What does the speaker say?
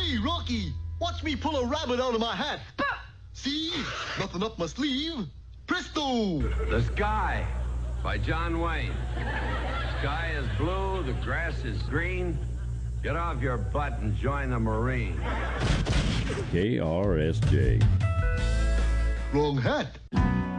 Hey, Rocky, watch me pull a rabbit out of my hat. See? Nothing up my sleeve. Presto! The Sky by John Wayne. Sky is blue, the grass is green. Get off your butt and join the Marine. KRSJ. Wrong hat.